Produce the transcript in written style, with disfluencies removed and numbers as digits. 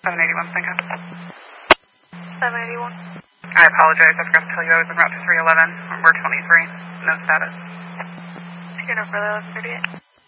781, thank you. 781. I apologize, I forgot to tell you I was en route to 311. We're 23, no status. You're not for 1138.